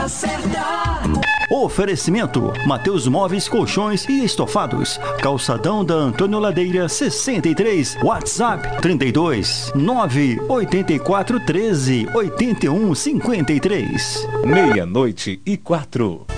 hora certa. Oferecimento: Mateus Móveis, Colchões e Estofados. Calçadão da Antônio Ladeira 63. WhatsApp 32 984 13 81 53. 00:04.